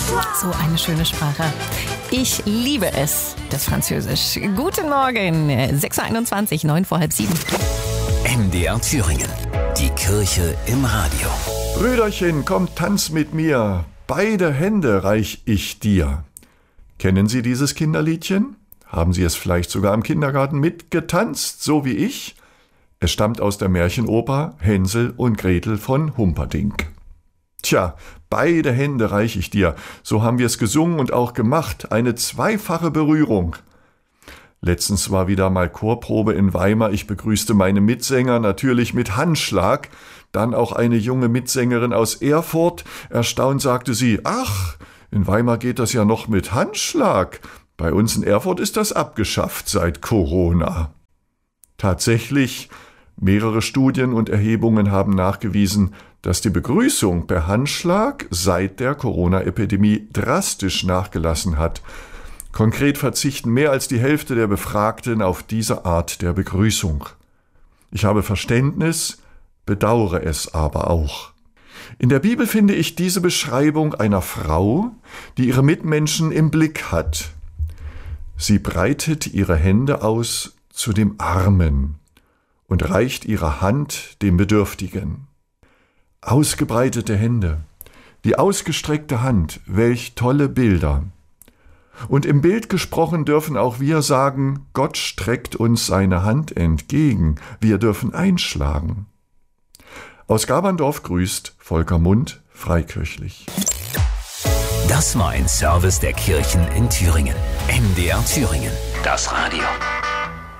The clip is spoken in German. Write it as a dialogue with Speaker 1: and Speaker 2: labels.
Speaker 1: So eine schöne Sprache. Ich liebe es, das Französisch. Guten Morgen, 6.21 Uhr, 9 vor halb 7.
Speaker 2: MDR Thüringen, die Kirche im Radio.
Speaker 3: Brüderchen, komm, tanz mit mir, beide Hände reich ich dir. Kennen Sie dieses Kinderliedchen? Haben Sie es vielleicht sogar im Kindergarten mitgetanzt, so wie ich? Es stammt aus der Märchenoper Hänsel und Gretel von Humperdinck. Tja, beide Hände reich ich dir, so haben wir es gesungen und auch gemacht, eine zweifache Berührung. Letztens war wieder mal Chorprobe in Weimar, ich begrüßte meine Mitsänger natürlich mit Handschlag, dann auch eine junge Mitsängerin aus Erfurt, erstaunt sagte sie, ach, in Weimar geht das ja noch mit Handschlag, bei uns in Erfurt ist das abgeschafft seit Corona. Tatsächlich, mehrere Studien und Erhebungen haben nachgewiesen, dass die Begrüßung per Handschlag seit der Corona-Epidemie drastisch nachgelassen hat. Konkret verzichten mehr als die Hälfte der Befragten auf diese Art der Begrüßung. Ich habe Verständnis, bedauere es aber auch. In der Bibel finde ich diese Beschreibung einer Frau, die ihre Mitmenschen im Blick hat. Sie breitet ihre Hände aus zu dem Armen und reicht ihre Hand dem Bedürftigen. Ausgebreitete Hände, die ausgestreckte Hand, welch tolle Bilder. Und im Bild gesprochen dürfen auch wir sagen, Gott streckt uns seine Hand entgegen, wir dürfen einschlagen. Aus Gaberndorf grüßt Volker Mund, freikirchlich.
Speaker 2: Das war ein Service der Kirchen in Thüringen. MDR Thüringen, das Radio.